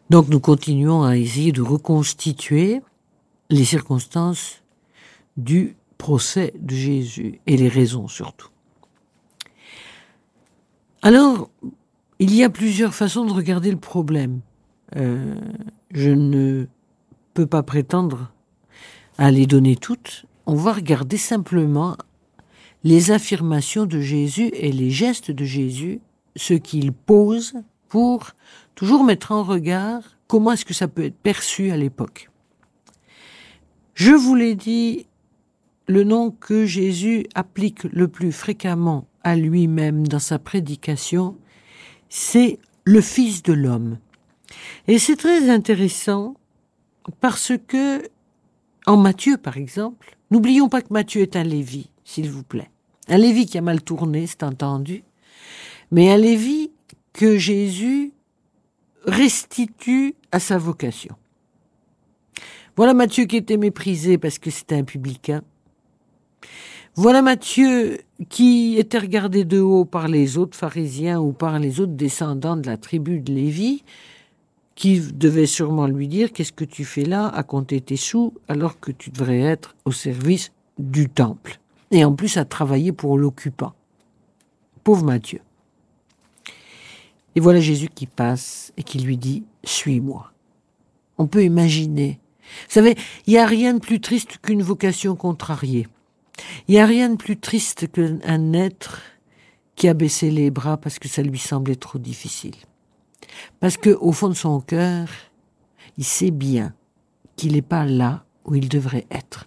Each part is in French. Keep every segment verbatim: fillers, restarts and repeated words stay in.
Donc nous continuons à essayer de reconstituer les circonstances du procès de Jésus et les raisons surtout. Alors, il y a plusieurs façons de regarder le problème. Euh, je ne peux pas prétendre à les donner toutes. On va regarder simplement les affirmations de Jésus et les gestes de Jésus, ce qu'il pose pour toujours mettre en regard comment est-ce que ça peut être perçu à l'époque. Je vous l'ai dit, le nom que Jésus applique le plus fréquemment à lui-même dans sa prédication, c'est le Fils de l'homme. Et c'est très intéressant parce que, en Matthieu par exemple, n'oublions pas que Matthieu est un Lévi, s'il vous plaît. Un Lévi qui a mal tourné, c'est entendu, mais un Lévi que Jésus restitue à sa vocation. Voilà Matthieu qui était méprisé parce que c'était un publicain. Voilà Matthieu qui était regardé de haut par les autres pharisiens ou par les autres descendants de la tribu de Lévi, qui devaient sûrement lui dire « Qu'est-ce que tu fais là à compter tes sous alors que tu devrais être au service du temple ?» Et en plus à travailler pour l'occupant. Pauvre Matthieu. Et voilà Jésus qui passe et qui lui dit « Suis-moi ». On peut imaginer. Vous savez, il n'y a rien de plus triste qu'une vocation contrariée. Il n'y a rien de plus triste qu'un être qui a baissé les bras parce que ça lui semblait trop difficile. Parce qu'au fond de son cœur, il sait bien qu'il n'est pas là où il devrait être.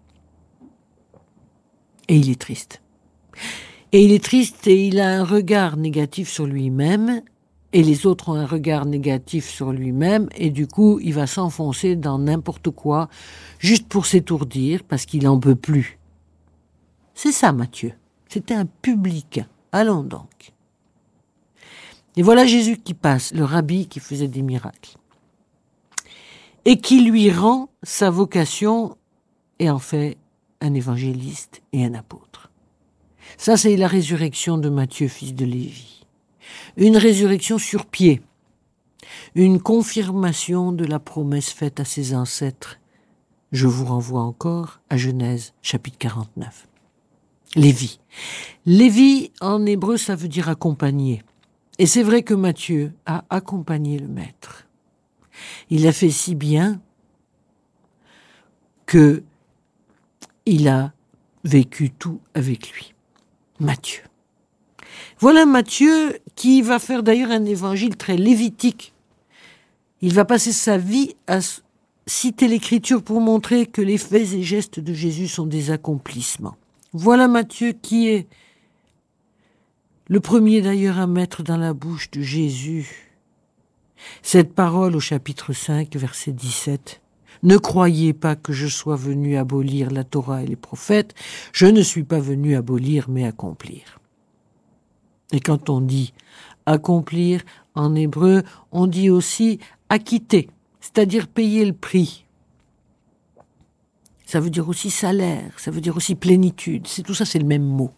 Et il est triste. Et il est triste et il a un regard négatif sur lui-même, et les autres ont un regard négatif sur lui-même, et du coup, il va s'enfoncer dans n'importe quoi, juste pour s'étourdir, parce qu'il n'en peut plus. C'est ça, Matthieu. C'était un publicain. Allons donc. Et voilà Jésus qui passe, le rabbi qui faisait des miracles, et qui lui rend sa vocation, et en fait un évangéliste et un apôtre. Ça, c'est la résurrection de Matthieu, fils de Lévi. Une résurrection sur pied. Une confirmation de la promesse faite à ses ancêtres. Je vous renvoie encore à Genèse, chapitre quarante-neuf. Lévi. Lévi, en hébreu, ça veut dire accompagner. Et c'est vrai que Matthieu a accompagné le maître. Il a fait si bien que il a vécu tout avec lui. Matthieu. Voilà Matthieu qui va faire d'ailleurs un évangile très lévitique. Il va passer sa vie à citer l'Écriture pour montrer que les faits et gestes de Jésus sont des accomplissements. Voilà Matthieu qui est le premier d'ailleurs à mettre dans la bouche de Jésus cette parole au chapitre cinq, verset dix-sept. « Ne croyez pas que je sois venu abolir la Torah et les prophètes, je ne suis pas venu abolir mais accomplir. » Et quand on dit accomplir, en hébreu, on dit aussi acquitter, c'est-à-dire payer le prix. Ça veut dire aussi salaire, ça veut dire aussi plénitude, c'est tout ça, c'est le même mot.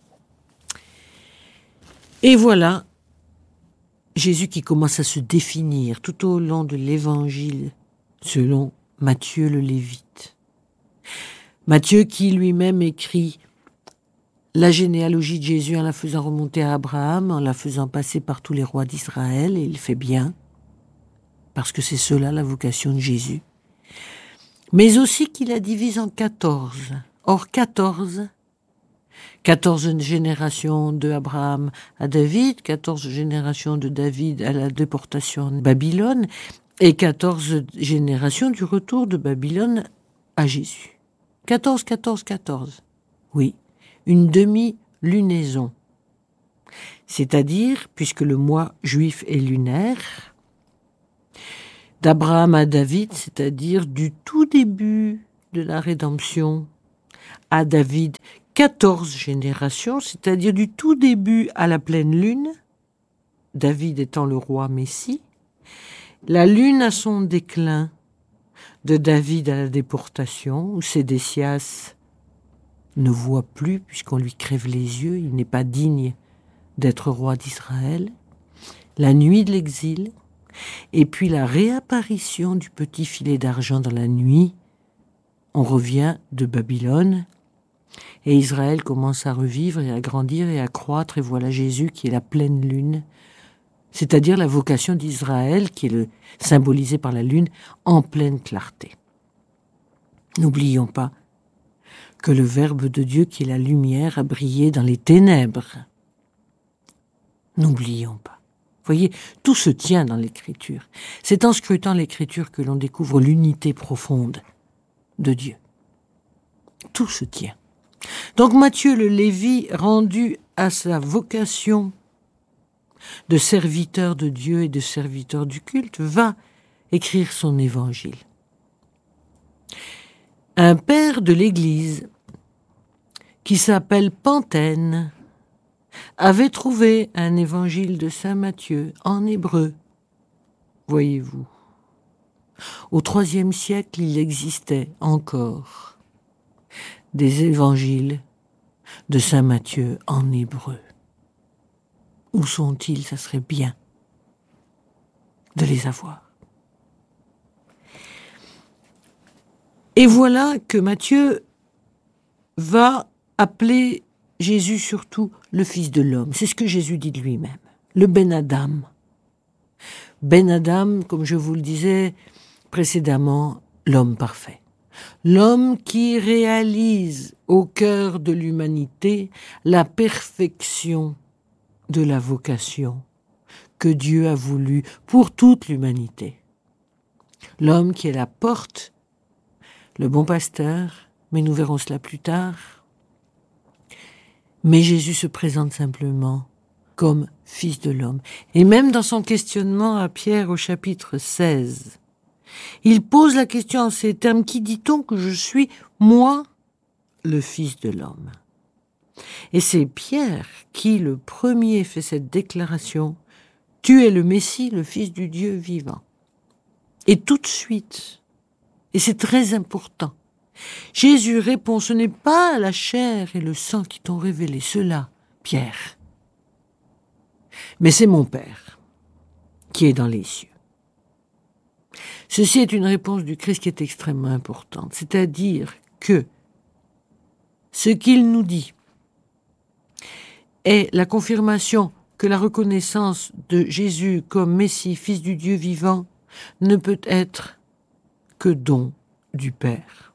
Et voilà Jésus qui commence à se définir tout au long de l'évangile selon Matthieu le Lévite. Matthieu qui lui-même écrit la généalogie de Jésus en la faisant remonter à Abraham, en la faisant passer par tous les rois d'Israël, et il fait bien, parce que c'est cela la vocation de Jésus. Mais aussi qu'il la divise en quatorze. Or, quatorze, quatorze générations de Abraham à David, quatorze générations de David à la déportation de Babylone, et quatorze générations du retour de Babylone à Jésus. quatorze, quatorze, quatorze. Oui, une demi-lunaison. C'est-à-dire, puisque le mois juif est lunaire, d'Abraham à David, c'est-à-dire du tout début de la rédemption à David, quatorze générations, c'est-à-dire du tout début à la pleine lune, David étant le roi Messie, la lune à son déclin, de David à la déportation, où Sédécias ne voit plus puisqu'on lui crève les yeux, il n'est pas digne d'être roi d'Israël, la nuit de l'exil, et puis la réapparition du petit filet d'argent dans la nuit. On revient de Babylone, et Israël commence à revivre et à grandir et à croître, et voilà Jésus qui est la pleine lune, c'est-à-dire la vocation d'Israël qui est le, symbolisée par la lune en pleine clarté. N'oublions pas que le Verbe de Dieu qui est la lumière a brillé dans les ténèbres. N'oublions pas. Voyez, tout se tient dans l'Écriture. C'est en scrutant l'Écriture que l'on découvre l'unité profonde de Dieu. Tout se tient. Donc Matthieu le Lévi, rendu à sa vocation de serviteur de Dieu et de serviteur du culte, va écrire son évangile. Un père de l'Église, qui s'appelle Pantène, avait trouvé un évangile de saint Matthieu en hébreu. Voyez-vous, au troisième siècle, il existait encore des évangiles de saint Matthieu en hébreu. Où sont-ils? Ça serait bien de les avoir. Et voilà que Matthieu va appeler Jésus surtout le Fils de l'homme. C'est ce que Jésus dit de lui-même. Le Ben Adam. Ben Adam, comme je vous le disais précédemment, l'homme parfait. L'homme qui réalise au cœur de l'humanité la perfection de la vocation que Dieu a voulu pour toute l'humanité. L'homme qui est la porte, le bon pasteur, mais nous verrons cela plus tard. Mais Jésus se présente simplement comme Fils de l'homme. Et même dans son questionnement à Pierre au chapitre seize, il pose la question en ces termes: qui dit-on que je suis, moi, le Fils de l'homme? Et c'est Pierre qui, le premier, fait cette déclaration: tu es le Messie, le Fils du Dieu vivant. Et tout de suite, et c'est très important, Jésus répond: ce n'est pas la chair et le sang qui t'ont révélé cela, Pierre, mais c'est mon Père qui est dans les cieux. Ceci est une réponse du Christ qui est extrêmement importante, c'est-à-dire que ce qu'il nous dit est la confirmation que la reconnaissance de Jésus comme Messie, Fils du Dieu vivant, ne peut être que don du Père.